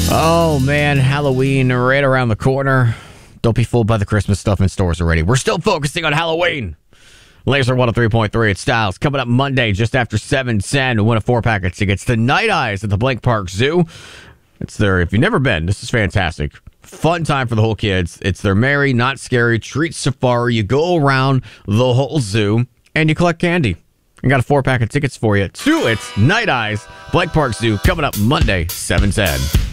Oh, man, Halloween right around the corner. Don't be fooled by the Christmas stuff in stores already. We're still focusing on Halloween. Laser 103.3 at Styles. Coming up Monday just after 7:10 to win a 4-pack of tickets to Night Eyes at the Blank Park Zoo. It's there. If you've never been, this is fantastic. Fun time for the whole kids. It's their merry, not scary treat safari. You go around the whole zoo and you collect candy. I got a 4-pack of tickets for you to It's Night Eyes, Blank Park Zoo, coming up Monday, 7:10.